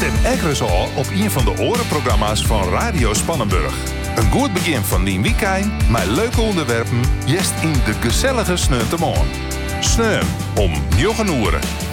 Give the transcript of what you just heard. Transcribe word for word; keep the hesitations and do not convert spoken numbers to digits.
Stem ekkeres al op een van de orenprogramma's van Radio Spannenburg. Een goed begin van die weekend, met leuke onderwerpen, jest in de gezellige Sneuntemoorn. Sneum om negen uur.